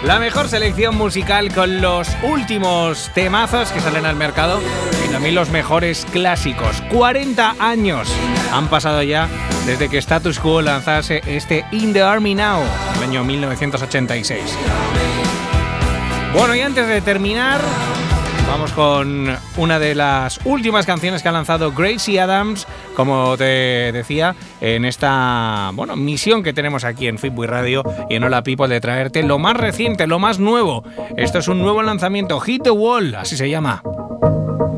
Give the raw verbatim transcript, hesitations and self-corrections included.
La mejor selección musical con los últimos temazos que salen al mercado y también los mejores clásicos. cuarenta años han pasado ya desde que Status Quo lanzase este In the Army Now, en el año mil novecientos ochenta y seis. Bueno, y antes de terminar, vamos con una de las últimas canciones que ha lanzado Gracie Adams, como te decía, en esta bueno, misión que tenemos aquí en Fitboy Radio y en Hola People de traerte lo más reciente, lo más nuevo. Esto es un nuevo lanzamiento, Hit the Wall, así se llama.